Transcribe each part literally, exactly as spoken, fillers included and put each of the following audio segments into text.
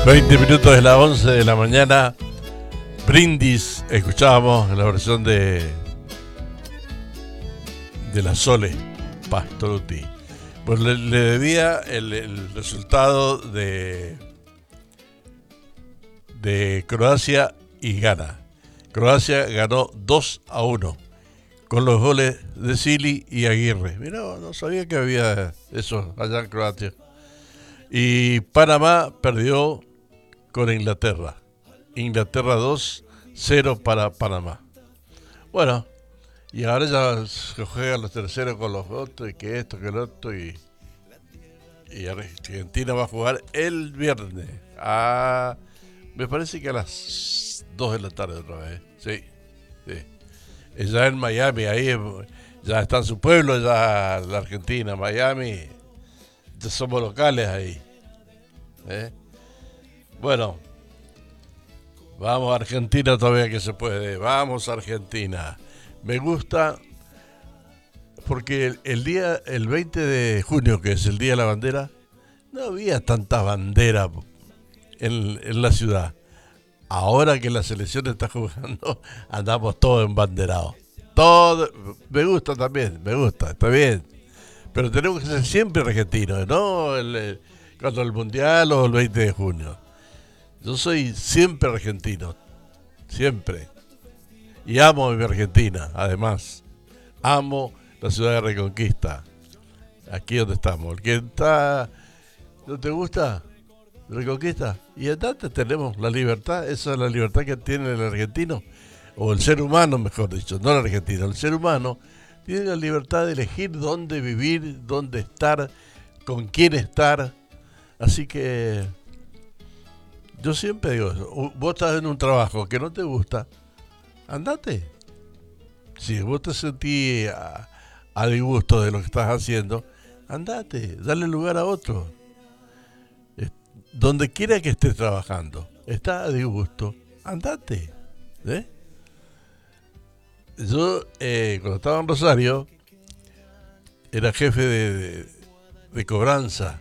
veinte minutos de las once de la mañana. Brindis, escuchábamos la versión de de la Sole Pastorutti. Pues le, le debía el, el resultado de de Croacia y Ghana. Croacia ganó dos a uno con los goles de Sili y Aguirre. Mirá, no sabía que había eso allá en Croacia. Y Panamá perdió con Inglaterra. Inglaterra dos cero para Panamá. Bueno, y ahora ya se juegan los terceros con los otros, y que esto, que el otro, y, y Argentina va a jugar el viernes. Ah, me parece que a las dos de la tarde otra vez. Sí, sí. Es ya en Miami, ahí ya está en su pueblo, ya la Argentina, Miami. Ya somos locales ahí. ¿Eh? Bueno, vamos a Argentina todavía que se puede. Vamos a Argentina. Me gusta porque el, el día, el veinte de junio, que es el Día de la Bandera, no había tanta bandera en, en la ciudad. Ahora que la selección está jugando, andamos todos embanderados. Todo, me gusta también, me gusta, está bien. Pero tenemos que ser siempre argentinos, ¿no? El, el, cuando el Mundial o el veinte de junio. Yo soy siempre argentino, siempre. Y amo a mi Argentina, además. Amo la ciudad de Reconquista, aquí donde estamos. El que está, ¿no te gusta Reconquista? Y entonces tenemos la libertad, esa es la libertad que tiene el argentino, o el ser humano, mejor dicho, no el argentino, el ser humano tiene la libertad de elegir dónde vivir, dónde estar, con quién estar. Así que yo siempre digo, vos estás en un trabajo que no te gusta, andate. Si vos te sentís a, a disgusto de lo que estás haciendo, andate, dale lugar a otro. Donde quiera que estés trabajando, estás a disgusto, andate. ¿Eh? Yo, eh, cuando estaba en Rosario, era jefe de, de, de cobranza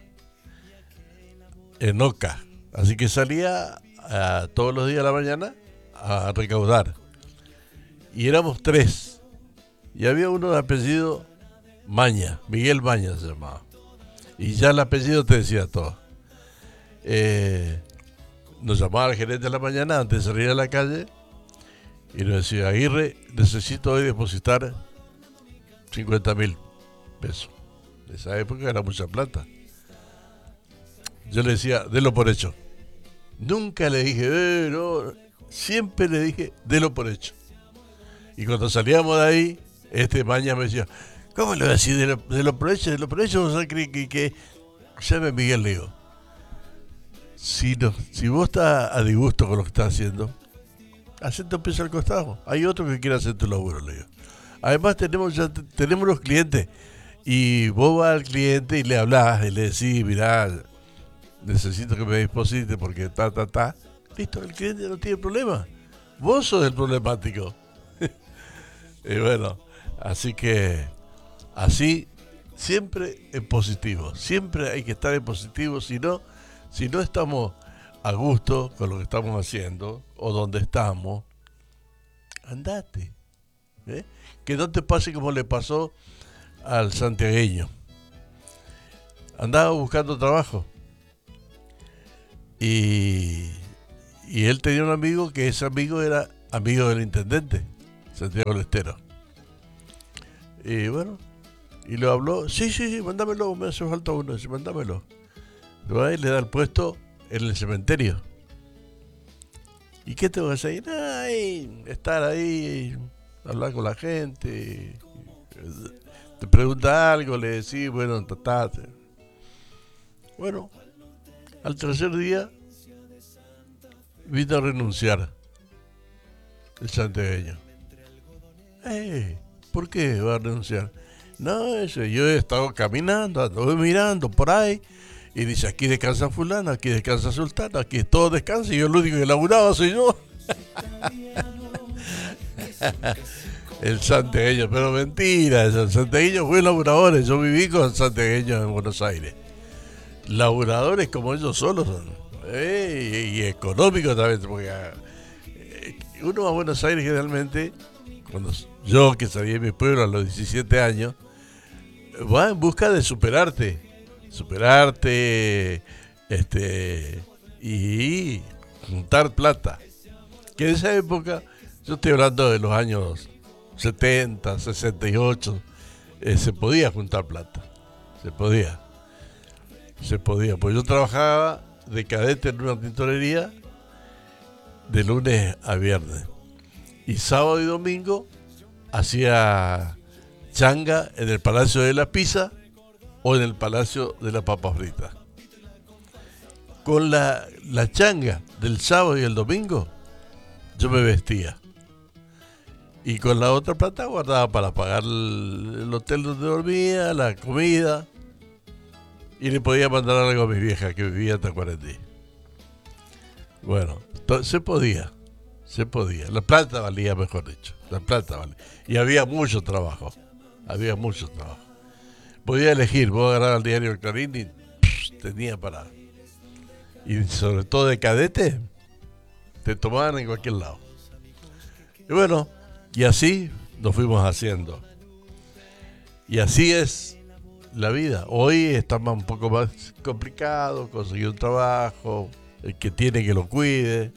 en Oca. Así que salía a, todos los días de la mañana a recaudar. Y éramos tres. Y había uno de apellido Maña, Miguel Maña se llamaba. Y ya el apellido te decía todo. Eh, nos llamaba el gerente de la mañana antes de salir a la calle y nos decía, Aguirre, necesito hoy depositar cincuenta mil pesos. En esa época era mucha plata. Yo le decía, délo por hecho. Nunca le dije, eh, no, siempre le dije, délo por hecho. Y cuando salíamos de ahí, este Maña me decía, ¿cómo le voy a decir de lo, de lo por hecho? De lo por hecho, o sea, que, que, que... llame Miguel, le digo. Si, no, si vos estás a disgusto con lo que estás haciendo, hacete un piso al costado. Hay otro que quiere hacer tu laburo, le digo. Además tenemos ya tenemos los clientes. Y vos vas al cliente y le hablás y le decís, mirá, necesito que me deposite porque ta, ta, ta. Listo, el cliente no tiene problema. Vos sos el problemático. Y bueno, así que, así, siempre en positivo. Siempre hay que estar en positivo, si no, si no estamos a gusto con lo que estamos haciendo o donde estamos, andate. ¿Eh? Que no te pase como le pasó al santiagueño. Andaba buscando trabajo y, y él tenía un amigo que ese amigo era amigo del intendente, Santiago del Estero. Y bueno, y lo habló, sí, sí, sí, mándamelo, me hace falta uno, sí, mándamelo. Luego ahí le da el puesto en el cementerio. ¿Y qué tengo que hacer? Ay, estar ahí, hablar con la gente. Te pregunta algo, le decís, bueno, tatate. Bueno, al tercer día vino a renunciar el santiagueño. Eh, ¿por qué va a renunciar? No, eso, yo he estado caminando, ando mirando por ahí. Y dice, aquí descansa fulano, aquí descansa sultano, aquí todo descansa y yo lo único que laburaba soy yo. El santiagueño, pero mentira, el santiagueño fue laburadores, yo viví con santiagueños en Buenos Aires. Laburadores como ellos solos son. Eh, y, y económico también, porque eh, uno va a Buenos Aires generalmente, cuando yo que salí de mi pueblo a los diecisiete años, va en busca de superarte, superarte, este, y juntar plata. Que en esa época, yo estoy hablando de los años setenta, sesenta y ocho, eh, se podía juntar plata, se podía, se podía, pues yo trabajaba de cadete en una tintorería de lunes a viernes, y sábado y domingo hacía changa en el Palacio de la Pizza o en el Palacio de la Papa Frita. Con la, la changa del sábado y el domingo, yo me vestía. Y con la otra plata guardaba para pagar el, el hotel donde dormía, la comida. Y le podía mandar algo a mi vieja que vivía en Tacuarembó. Bueno, to- se podía, se podía. La plata valía, mejor dicho. La plata valía. Y había mucho trabajo. Había mucho trabajo. Podía elegir, vos agarrar al diario El Clarín y pss, tenía para. Y sobre todo de cadete, te tomaban en cualquier lado. Y bueno, y así nos fuimos haciendo. Y así es la vida. Hoy está más, un poco más complicado conseguir un trabajo, el que tiene que lo cuide.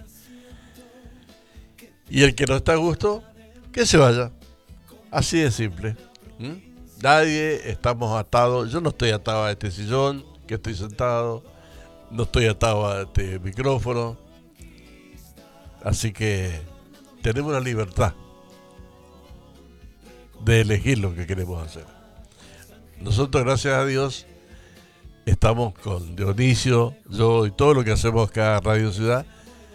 Y el que no está a gusto, que se vaya. Así de simple. ¿Mm? Nadie estamos atados. Yo no estoy atado a este sillón que estoy sentado. No estoy atado a este micrófono. Así que tenemos la libertad de elegir lo que queremos hacer. Nosotros, gracias a Dios, estamos con Dionisio, yo y todo lo que hacemos acá en Radio Ciudad,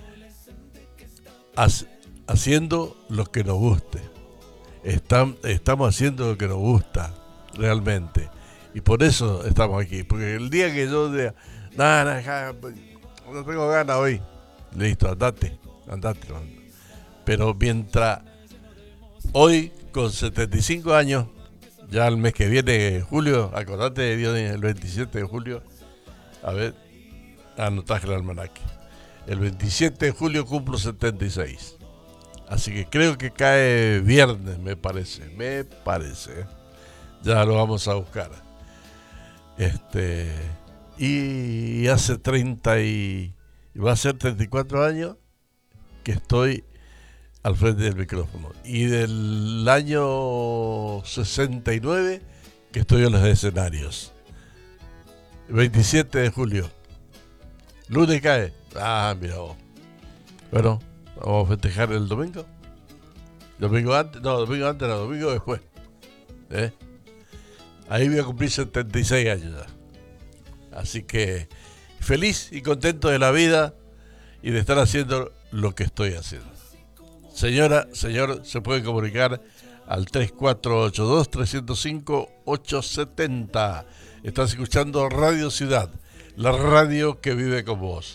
ha- haciendo lo que nos guste. Están, estamos haciendo lo que nos gusta, realmente. Y por eso estamos aquí. Porque el día que yo diga, nada, nada, no tengo ganas hoy, listo, andate, andate. Pero mientras hoy, con setenta y cinco años, ya el mes que viene, julio, acordate de Dios, el veintisiete de julio, a ver, anotaje el almanaque. El veintisiete de julio cumplo setenta y seis. Así que creo que cae viernes, me parece, me parece. Ya lo vamos a buscar. Este, y hace treinta y, y va a ser treinta y cuatro años que estoy al frente del micrófono. Y del año sesenta y nueve que estoy en los escenarios. veintisiete de julio. Lunes cae. Ah, mira vos. Bueno, vamos a festejar el domingo. Domingo antes, no, domingo antes, no, domingo después. ¿Eh? Ahí voy a cumplir setenta y seis años ya. Así que feliz y contento de la vida y de estar haciendo lo que estoy haciendo. Señora, señor, se puede comunicar al tres cuatro ocho dos, tres cero cinco, ocho siete cero. Estás escuchando Radio Ciudad, la radio que vive con vos.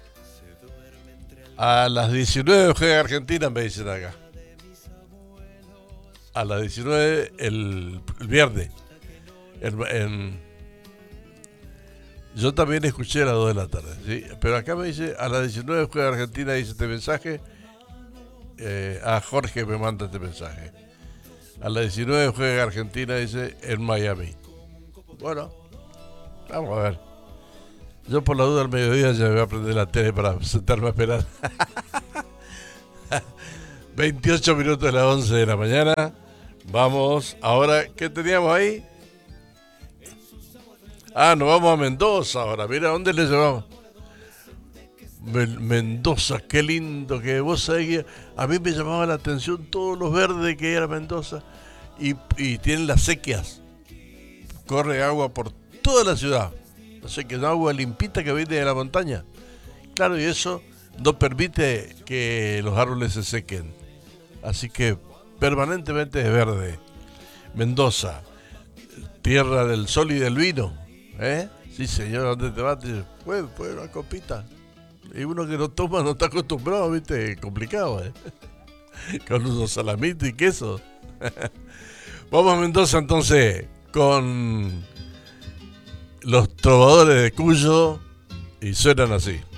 A las diecinueve juega Argentina, me dicen acá. A las diecinueve el, el viernes. El, en, yo también escuché a las dos de la tarde, ¿sí? Pero acá me dice, a las diecinueve juega Argentina, dice este mensaje. Eh, a Jorge me manda este mensaje. A las diecinueve juega Argentina, dice, en Miami. Bueno, vamos a ver. Yo por la duda al mediodía ya me voy a prender la tele para sentarme a esperar. veintiocho minutos de las once de la mañana. Vamos, ahora, ¿qué teníamos ahí? Ah, nos vamos a Mendoza ahora. Mira, ¿dónde le llevamos? Mendoza, qué lindo que vos sabés que a mí me llamaba la atención todos los verdes que era Mendoza y, y tienen las sequías, corre agua por toda la ciudad, no sé qué, agua limpita que viene de la montaña, claro, y eso no permite que los árboles se sequen, así que permanentemente es verde. Mendoza, tierra del sol y del vino, ¿eh? Sí señor, ¿dónde te vas? Pues, pues una copita. Y uno que no toma no está acostumbrado, ¿viste? Complicado, ¿eh? Con unos salamitos y queso. Vamos a Mendoza entonces con los trovadores de Cuyo y suenan así.